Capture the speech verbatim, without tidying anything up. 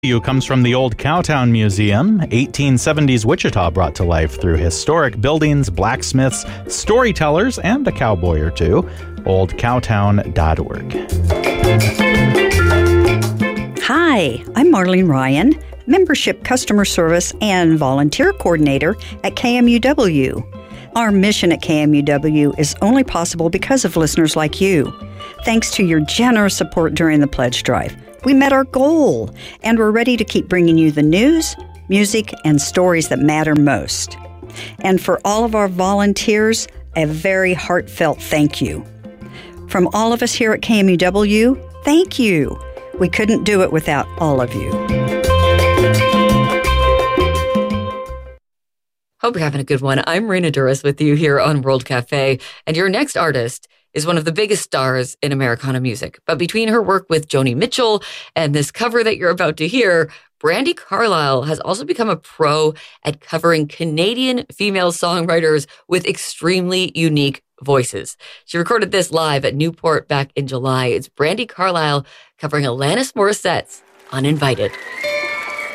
comes from the Old Cowtown Museum, eighteen seventies Wichita brought to life through historic buildings, blacksmiths, storytellers, and a cowboy or two. old cowtown dot org. Hi, I'm Marlene Ryan, Membership Customer Service and Volunteer Coordinator at K M U W. Our mission at K M U W is only possible because of listeners like you. Thanks to your generous support during the pledge drive, we met our goal, and we're ready to keep bringing you the news, music, and stories that matter most. And for all of our volunteers, a very heartfelt thank you. From all of us here at K M U W, thank you. We couldn't do it without all of you. Hope you're having a good one. I'm Raina Duras with you here on World Cafe, and your next artist is one of the biggest stars in Americana music. But between her work with Joni Mitchell and this cover that you're about to hear, Brandi Carlile has also become a pro at covering Canadian female songwriters with extremely unique voices. She recorded this live at Newport back in July. It's Brandi Carlile covering Alanis Morissette's Uninvited.